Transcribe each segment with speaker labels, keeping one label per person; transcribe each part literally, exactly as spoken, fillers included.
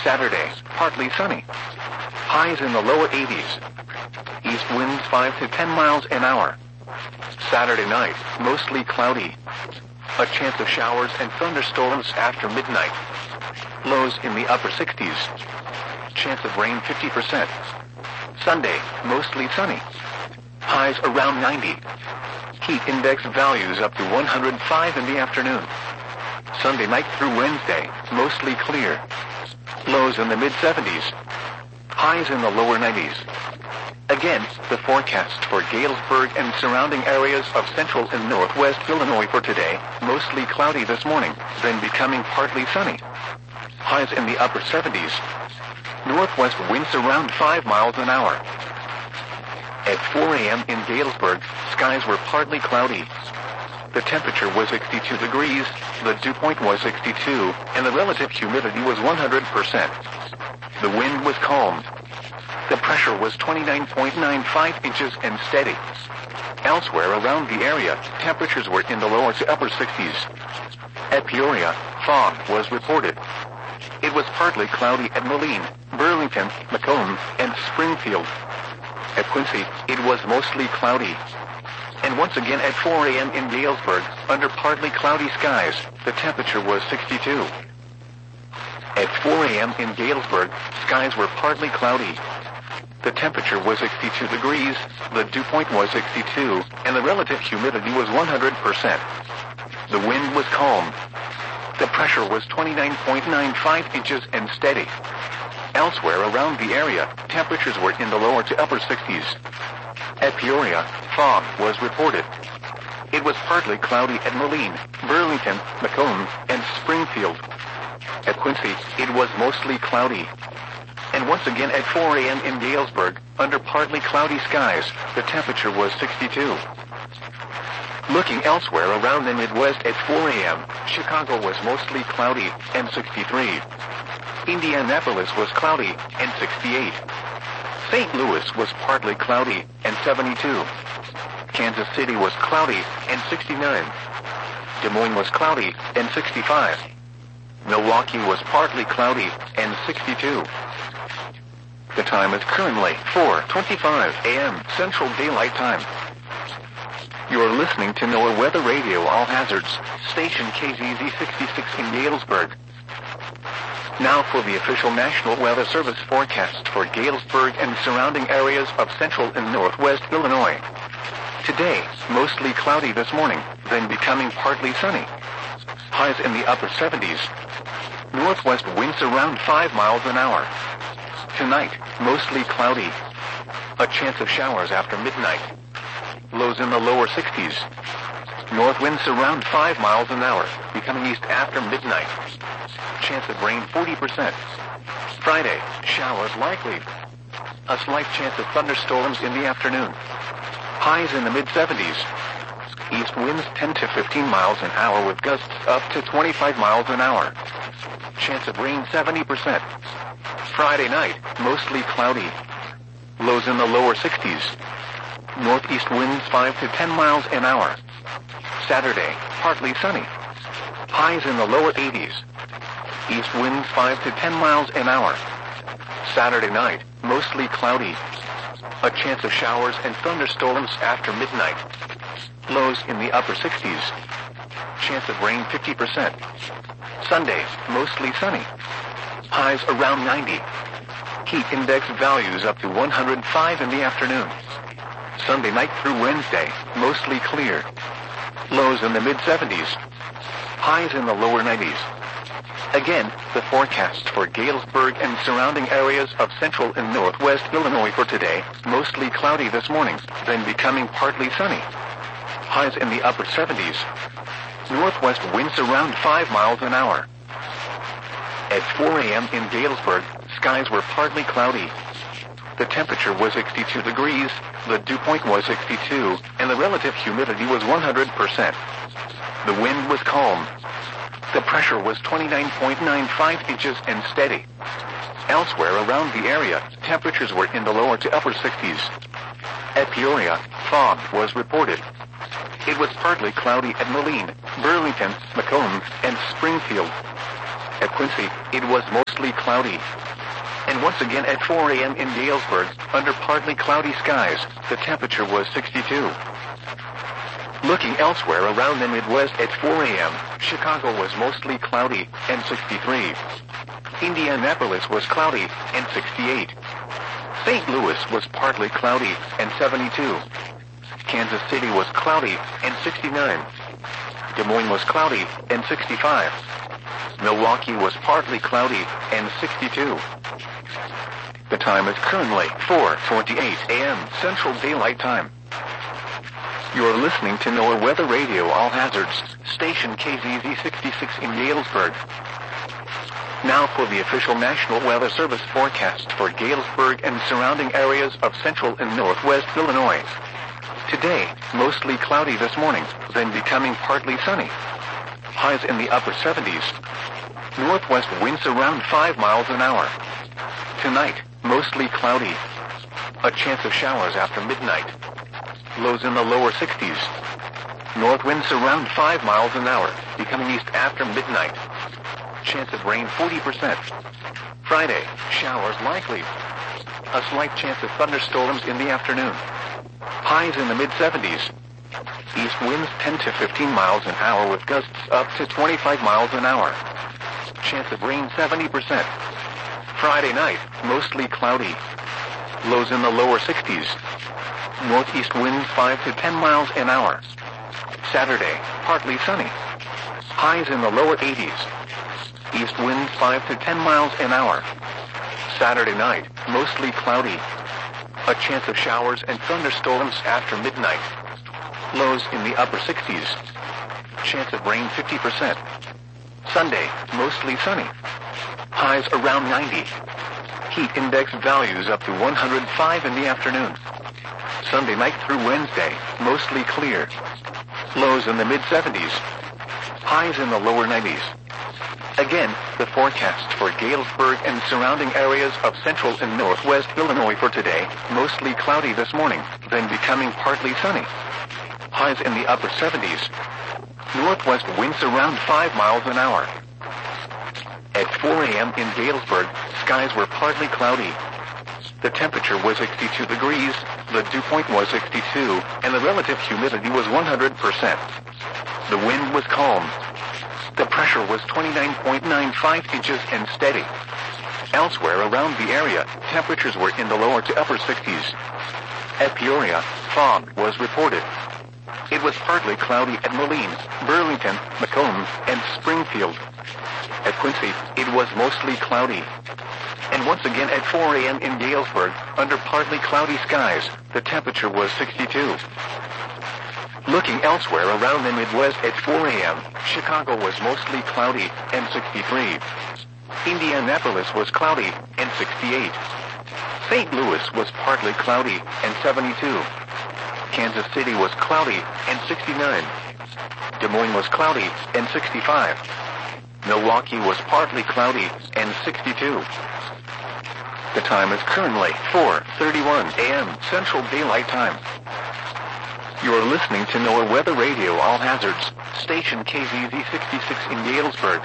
Speaker 1: Saturday, partly sunny. Highs in the lower eighties. East winds five to ten miles an hour. Saturday night, mostly cloudy. A chance of showers and thunderstorms after midnight. Lows in the upper sixties. Chance of rain fifty percent. Sunday, mostly sunny. Highs around ninety. Heat index values up to one hundred five in the afternoon. Sunday night through Wednesday, mostly clear. Lows in the mid seventies. Highs in the lower nineties. Again, the forecast for Galesburg and surrounding areas of central and northwest Illinois for today, mostly cloudy this morning, then becoming partly sunny. Highs in the upper seventies. Northwest winds around five miles an hour. At four a.m. in Galesburg, skies were partly cloudy. The temperature was sixty-two degrees, the dew point was sixty-two, and the relative humidity was one hundred percent. The wind was calm. The pressure was twenty-nine point nine five inches and steady. Elsewhere around the area, temperatures were in the lower to upper sixties. At Peoria, fog was reported. It was partly cloudy at Moline, Burlington, Macomb, and Springfield. At Quincy, it was mostly cloudy. And once again at four a.m. in Galesburg, under partly cloudy skies, the temperature was sixty-two. At four a.m. in Galesburg, skies were partly cloudy. The temperature was sixty-two degrees, the dew point was sixty-two, and the relative humidity was one hundred percent. The wind was calm. The pressure was twenty-nine point nine five inches and steady. Elsewhere around the area, temperatures were in the lower to upper sixties. At Peoria, fog was reported. It was partly cloudy at Moline, Burlington, Macomb, and Springfield. At Quincy, it was mostly cloudy. And once again at four a.m. in Galesburg, under partly cloudy skies, the temperature was sixty-two. Looking elsewhere around the Midwest at four a.m., Chicago was mostly cloudy and sixty-three. Indianapolis was cloudy and sixty-eight. Saint Louis was partly cloudy and seventy-two. Kansas City was cloudy and sixty-nine. Des Moines was cloudy and sixty-five. Milwaukee was partly cloudy and sixty-two. The time is currently four twenty-five a.m. Central Daylight Time. You are listening to NOAA Weather Radio All Hazards, station K Z Z sixty-six in Galesburg. Now for the official National Weather Service forecast for Galesburg and surrounding areas of central and northwest Illinois. Today, mostly cloudy this morning, then becoming partly sunny. Highs in the upper seventies. Northwest winds around five miles an hour. Tonight, mostly cloudy. A chance of showers after midnight. Lows in the lower sixties. North winds around five miles an hour, becoming east after midnight. Chance of rain forty percent. Friday, showers likely. A slight chance of thunderstorms in the afternoon. Highs in the mid seventies. East winds ten to fifteen miles an hour with gusts up to twenty-five miles an hour. Chance of rain seventy percent. Friday night, mostly cloudy. Lows in the lower sixties. Northeast winds five to ten miles an hour. Saturday, partly sunny. Highs in the lower eighties. East winds five to ten miles an hour. Saturday night, mostly cloudy. A chance of showers and thunderstorms after midnight. Lows in the upper sixties. Chance of rain fifty percent. Sunday, mostly sunny. Highs around ninety. Heat index values up to one hundred five in the afternoon. Sunday night through Wednesday, mostly clear. Lows in the mid seventies. Highs in the lower nineties. Again, the forecast for Galesburg and surrounding areas of central and northwest Illinois for today, mostly cloudy this morning, then becoming partly sunny. Highs in the upper seventies. Northwest winds around five miles an hour. At four a.m. in Galesburg, skies were partly cloudy. The temperature was sixty-two degrees, the dew point was sixty-two, and the relative humidity was one hundred percent. The wind was calm. The pressure was twenty-nine point nine five inches and steady. Elsewhere around the area, temperatures were in the lower to upper sixties. At Peoria, fog was reported. It was partly cloudy at Moline, Burlington, Macomb, and Springfield. At Quincy, it was mostly mostly cloudy. And once again at four a m in Galesburg, under partly cloudy skies, the temperature was sixty-two. Looking elsewhere around the Midwest at four a m, Chicago was mostly cloudy, and sixty-three. Indianapolis was cloudy, and sixty-eight. Saint Louis was partly cloudy, and seventy-two. Kansas City was cloudy, and sixty-nine. Des Moines was cloudy, and sixty-five. Milwaukee was partly cloudy, and sixty-two. The time is currently four twenty-eight a m Central Daylight Time. You're listening to NOAA Weather Radio All Hazards, station K Z Z sixty-six in Galesburg. Now for the official National Weather Service forecast for Galesburg and surrounding areas of central and northwest Illinois. Today, mostly cloudy this morning, then becoming partly sunny. Highs in the upper seventies. Northwest winds around five miles an hour. Tonight, mostly cloudy. A chance of showers after midnight. Lows in the lower sixties. North winds around five miles an hour, becoming east after midnight. Chance of rain forty percent. Friday, showers likely. A slight chance of thunderstorms in the afternoon. Highs in the mid seventies. East winds ten to fifteen miles an hour with gusts up to twenty-five miles an hour. Chance of rain seventy percent. Friday night, mostly cloudy. Lows in the lower sixties. Northeast winds five to ten miles an hour. Saturday, partly sunny. Highs in the lower eighties. East winds five to ten miles an hour. Saturday night, mostly cloudy. A chance of showers and thunderstorms after midnight. Lows in the upper sixties. Chance of rain fifty percent. Sunday, mostly sunny. Highs around ninety. Heat index values up to one hundred five in the afternoon. Sunday night through Wednesday, mostly clear. Lows in the mid seventies. Highs in the lower nineties. Again, the forecast for Galesburg and surrounding areas of central and northwest Illinois for today, mostly cloudy this morning, then becoming partly sunny. Highs in the upper seventies. Northwest winds around five miles an hour. At four a m in Galesburg, skies were partly cloudy. The temperature was sixty-two degrees, the dew point was sixty-two, and the relative humidity was one hundred percent. The wind was calm. The pressure was twenty-nine point nine five inches and steady. Elsewhere around the area, temperatures were in the lower to upper sixties. At Peoria, fog was reported. It was partly cloudy at Moline, Burlington, Macomb, and Springfield. At Quincy, it was mostly cloudy. And once again at four a m in Galesburg, under partly cloudy skies, the temperature was sixty-two. Looking elsewhere around the Midwest at four a m, Chicago was mostly cloudy, and sixty-three. Indianapolis was cloudy, and sixty-eight. Saint Louis was partly cloudy, and seventy-two. Kansas City was cloudy, and sixty-nine. Des Moines was cloudy, and sixty-five. Milwaukee was partly cloudy, and sixty-two. The time is currently four thirty-one a m Central Daylight Time. You are listening to NOAA Weather Radio All Hazards, station K Z Z sixty-six in Galesburg.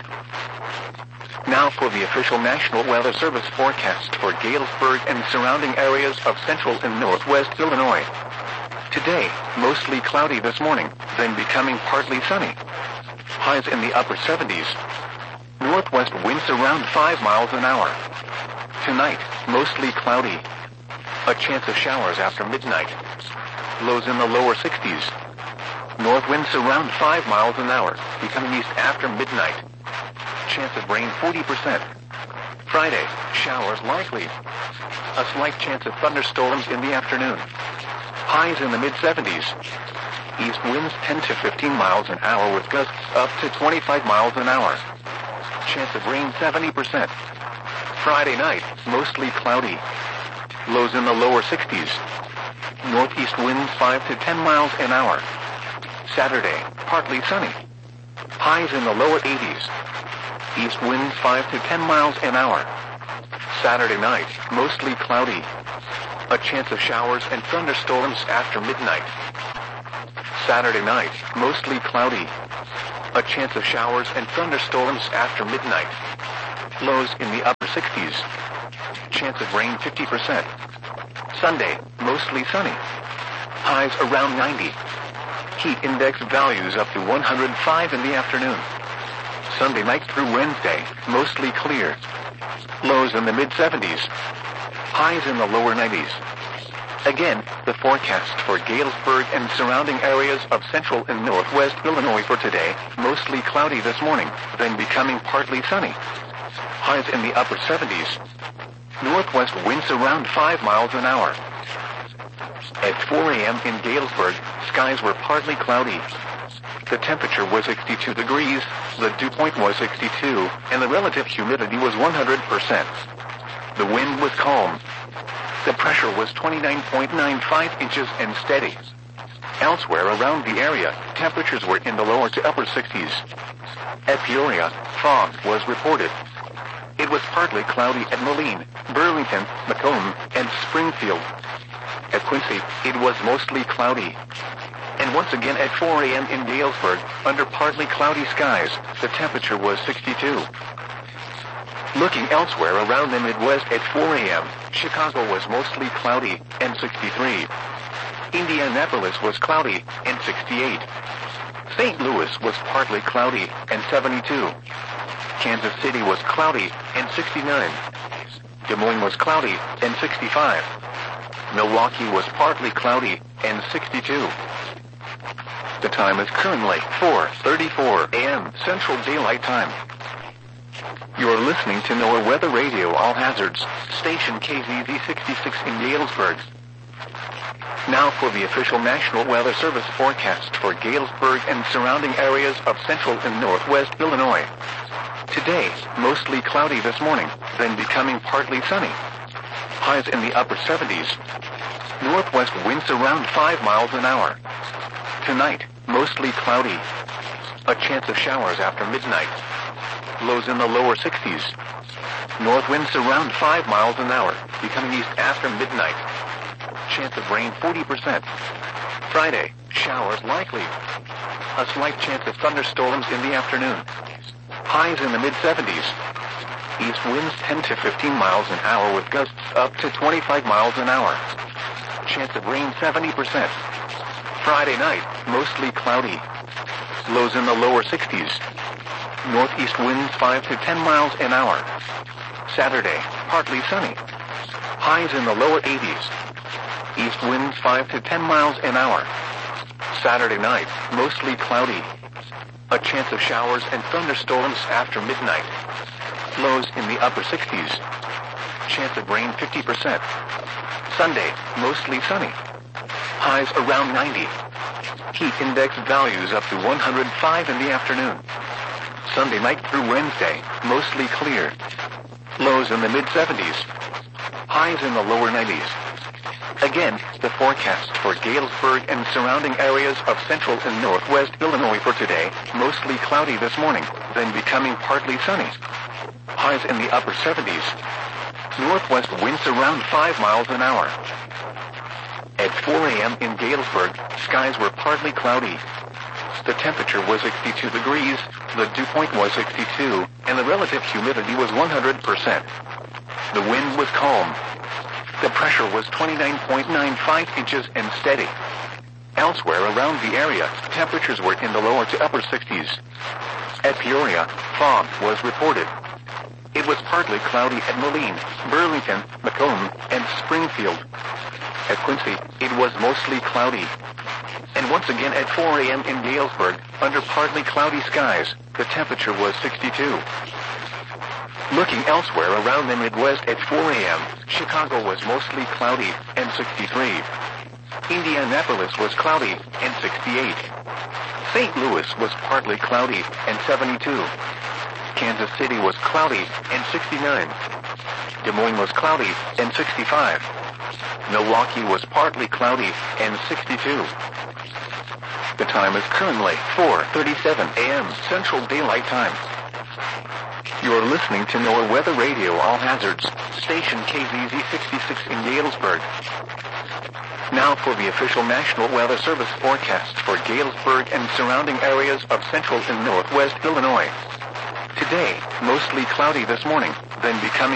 Speaker 1: Now for the official National Weather Service forecast for Galesburg and surrounding areas of central and northwest Illinois. Today, mostly cloudy this morning, then becoming partly sunny. Highs in the upper seventies. Northwest winds around five miles an hour. Tonight, mostly cloudy. A chance of showers after midnight. Lows in the lower sixties. North winds around five miles an hour, becoming east after midnight. Chance of rain forty percent. Friday, showers likely. A slight chance of thunderstorms in the afternoon. Highs in the mid seventies. East winds ten to fifteen miles an hour with gusts up to twenty-five miles an hour. Chance of rain seventy percent. Friday night, mostly cloudy. Lows in the lower sixties. Northeast winds five to ten miles an hour. Saturday, partly sunny. Highs in the lower eighties. East winds five to ten miles an hour. Saturday night, mostly cloudy. A chance of showers and thunderstorms after midnight. Saturday night, mostly cloudy. A chance of showers and thunderstorms after midnight. Lows in the upper sixties. Chance of rain fifty percent. Sunday, mostly sunny. Highs around ninety. Heat index values up to one hundred five in the afternoon. Sunday night through Wednesday, mostly clear. Lows in the mid seventies. Highs in the lower nineties. Again, the forecast for Galesburg and surrounding areas of central and northwest Illinois for today, mostly cloudy this morning, then becoming partly sunny. Highs in the upper seventies. Northwest winds around five miles an hour. At four a.m. in Galesburg, skies were partly cloudy. The temperature was sixty-two degrees, the dew point was sixty-two, and the relative humidity was one hundred percent. The wind was calm. The pressure was twenty-nine point nine five inches and steady. Elsewhere around the area, temperatures were in the lower to upper sixties. At Peoria, fog was reported. It was partly cloudy at Moline, Burlington, Macomb, and Springfield. At Quincy, it was mostly cloudy. And once again at four a.m. in Galesburg, under partly cloudy skies, the temperature was sixty-two. Looking elsewhere around the Midwest at four a.m., Chicago was mostly cloudy and sixty-three. Indianapolis was cloudy and sixty-eight. Saint Louis was partly cloudy and seventy-two. Kansas City was cloudy and sixty-nine. Des Moines was cloudy and sixty-five. Milwaukee was partly cloudy and sixty-two. The time is currently four thirty-four a.m. Central Daylight Time. You're listening to NOAA Weather Radio All Hazards, station K Z Z sixty-six in Galesburg. Now for the official National Weather Service forecast for Galesburg and surrounding areas of central and northwest Illinois. Today, mostly cloudy this morning, then becoming partly sunny. Highs in the upper seventies. Northwest winds around five miles an hour. Tonight, mostly cloudy. A chance of showers after midnight. Lows in the lower sixties. North winds around five miles an hour, becoming east after midnight. Chance of rain forty percent. Friday, showers likely. A slight chance of thunderstorms in the afternoon. Highs in the mid seventies. East winds ten to fifteen miles an hour with gusts up to twenty-five miles an hour. Chance of rain seventy percent. Friday night, mostly cloudy. Lows in the lower sixties. Northeast winds five to ten miles an hour. Saturday, partly sunny. Highs in the lower eighties. East winds five to ten miles an hour. Saturday night, mostly cloudy. A chance of showers and thunderstorms after midnight. Lows in the upper sixties. Chance of rain fifty percent. Sunday, mostly sunny. Highs around ninety. Heat index values up to one hundred five in the afternoon. Sunday night through Wednesday, mostly clear. Lows in the mid seventies. Highs in the lower nineties. Again, the forecast for Galesburg and surrounding areas of central and northwest Illinois for today, mostly cloudy this morning, then becoming partly sunny. Highs in the upper seventies. Northwest winds around five miles an hour. At four a.m. in Galesburg, skies were partly cloudy. The temperature was sixty-two degrees, the dew point was sixty-two, and the relative humidity was one hundred percent. The wind was calm. The pressure was twenty-nine point nine five inches and steady. Elsewhere around the area, temperatures were in the lower to upper sixties. At Peoria, fog was reported. It was partly cloudy at Moline, Burlington, Macomb, and Springfield. At Quincy, it was mostly cloudy. And once again at four a.m. in Galesburg, under partly cloudy skies, the temperature was sixty-two. Looking elsewhere around the Midwest at four a.m., Chicago was mostly cloudy and sixty-three. Indianapolis was cloudy and sixty-eight. Saint Louis was partly cloudy and seventy-two. Kansas City was cloudy and sixty-nine. Des Moines was cloudy and sixty-five. Milwaukee was partly cloudy and sixty-two. The time is currently four thirty-seven a.m. Central Daylight Time. You're listening to NOAA Weather Radio All Hazards, station K Z Z sixty-six in Galesburg. Now for the official National Weather Service forecast for Galesburg and surrounding areas of central and northwest Illinois. Today Today, mostly cloudy this morning, then becoming